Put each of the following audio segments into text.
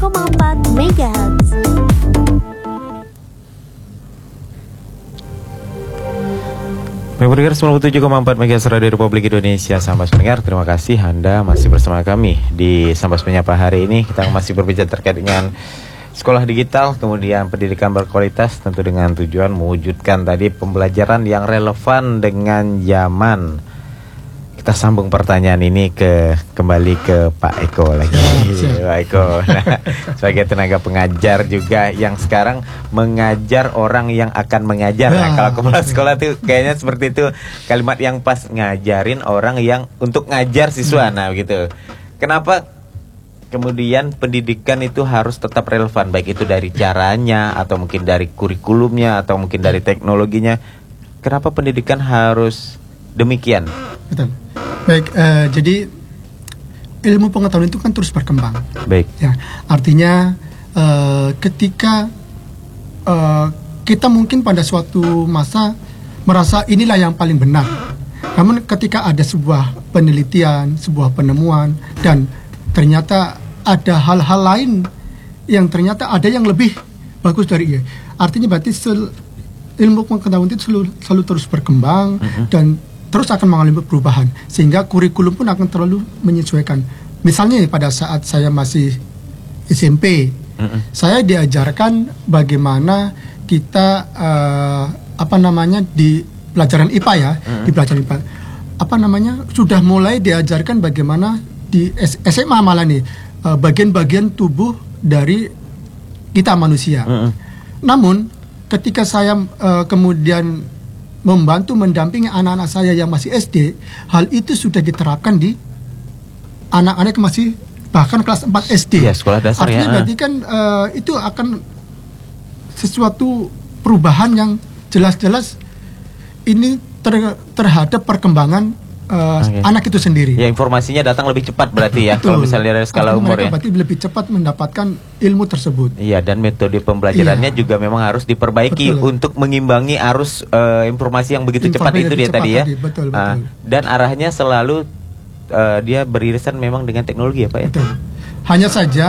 MHz. Pendengar 97,4 MHz Radio Republik Indonesia. Sahabat pendengar, terima kasih Anda masih bersama kami di Sambas Menyapa hari ini. Kita masih berbicara terkait dengan sekolah digital, kemudian pendidikan berkualitas, tentu dengan tujuan mewujudkan tadi pembelajaran yang relevan dengan zaman. Kita sambung pertanyaan ini kembali ke Pak Eko lagi. Pak Eko, nah, sebagai tenaga pengajar juga yang sekarang mengajar orang yang akan mengajar. Nah, kalau kepala sekolah tuh kayaknya seperti itu kalimat yang pas, ngajarin orang yang untuk ngajar siswa. Nah, begitu. Kenapa kemudian pendidikan itu harus tetap relevan, baik itu dari caranya atau mungkin dari kurikulumnya atau mungkin dari teknologinya? Kenapa pendidikan harus demikian? Betul. Baik, jadi ilmu pengetahuan itu kan terus berkembang. Baik. Ya, artinya ketika kita mungkin pada suatu masa merasa inilah yang paling benar. Namun ketika ada sebuah penelitian, sebuah penemuan, dan ternyata ada hal-hal lain yang ternyata ada yang lebih bagus dari ini. Artinya berarti ilmu pengetahuan itu selalu terus berkembang dan terus akan mengalami perubahan, sehingga kurikulum pun akan terlalu menyesuaikan. Misalnya pada saat saya masih SMP, saya diajarkan bagaimana kita di pelajaran IPA ya, di pelajaran IPA sudah mulai diajarkan bagaimana di SMA malah nih bagian-bagian tubuh dari kita manusia. Namun ketika saya kemudian membantu mendampingi anak-anak saya yang masih SD, hal itu sudah diterapkan di anak-anak yang masih bahkan kelas 4 SD. Ya, sekolah dasar. Artinya ya. berarti kan itu akan sesuatu perubahan yang jelas-jelas ini terhadap perkembangan anak itu sendiri. Ya, informasinya datang lebih cepat berarti ya. Kalau misalnya dari skala umur ya. Berarti lebih cepat mendapatkan ilmu tersebut. Iya, dan metode pembelajarannya juga memang harus diperbaiki untuk mengimbangi arus informasi yang begitu cepat itu dia tadi ya. Betul. Dan arahnya selalu dia beririsan memang dengan teknologi ya Pak ya. Betul. Hanya saja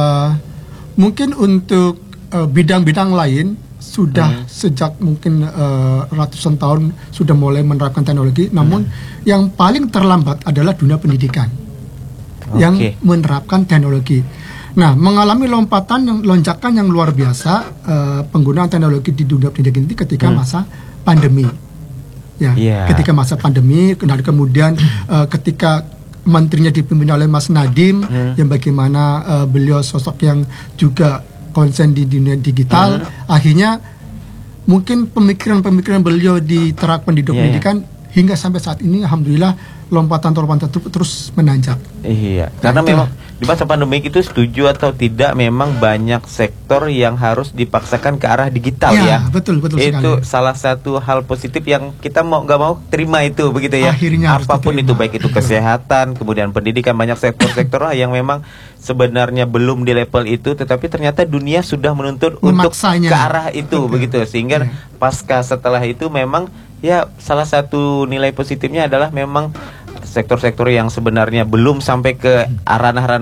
mungkin untuk bidang-bidang lain sudah sejak mungkin ratusan tahun sudah mulai menerapkan teknologi, namun yang paling terlambat adalah dunia pendidikan yang menerapkan teknologi. Nah, mengalami lonjakan yang luar biasa penggunaan teknologi di dunia pendidikan ini ketika masa pandemi. Ketika masa pandemi, dan kemudian ketika menterinya dipimpin oleh Mas Nadiem, yang bagaimana beliau sosok yang juga konsen di dunia digital, akhirnya mungkin pemikiran-pemikiran beliau diterapkan di dunia pendidikan hingga sampai saat ini, alhamdulillah lompatan terus menanjak. Iya, karena memang di masa pandemi itu, setuju atau tidak, memang banyak sektor yang harus dipaksakan ke arah digital ya. Betul itu sekali. Salah satu hal positif yang kita mau nggak mau terima itu begitu ya. Akhirnya apapun itu, baik itu kesehatan, kemudian pendidikan, banyak sektor-sektor lah yang memang sebenarnya belum di level itu, tetapi ternyata dunia sudah menuntut memaksanya untuk ke arah itu begitu, sehingga pasca setelah itu memang ya salah satu nilai positifnya adalah memang sektor-sektor yang sebenarnya belum sampai ke ranah-ranah